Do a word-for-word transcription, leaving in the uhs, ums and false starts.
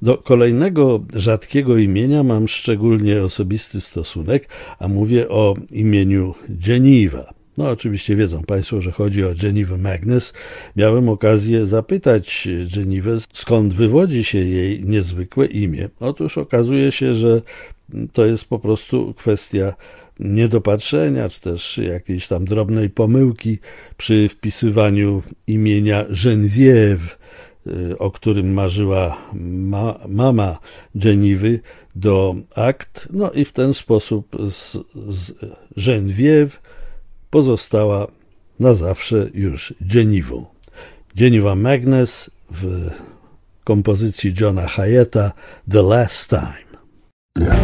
Do kolejnego rzadkiego imienia mam szczególnie osobisty stosunek, a mówię o imieniu Geneva. No oczywiście wiedzą Państwo, że chodzi o Geneva Magness. Miałem okazję zapytać Genevę, skąd wywodzi się jej niezwykłe imię. Otóż okazuje się, że to jest po prostu kwestia niedopatrzenia, czy też jakiejś tam drobnej pomyłki przy wpisywaniu imienia Geneviève, o którym marzyła ma, mama Genevy, do akt. No i w ten sposób z, z Geneviève pozostała na zawsze już Genevą. Geneva Magness w kompozycji Johna Hiatta The Last Time.